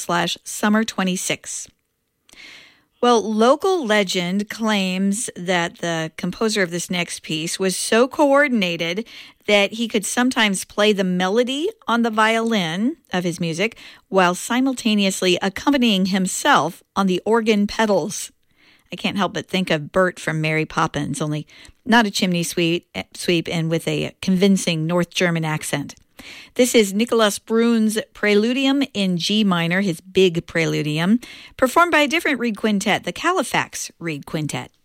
facebook.com/summer26. Well, local legend claims that the composer of this next piece was so coordinated that he could sometimes play the melody on the violin of his music while simultaneously accompanying himself on the organ pedals. I can't help but think of Bert from Mary Poppins, only not a chimney sweep and with a convincing North German accent. This is Nicholas Bruhn's Preludium in G minor, his big preludium, performed by a different reed quintet, the Califax Reed Quintet.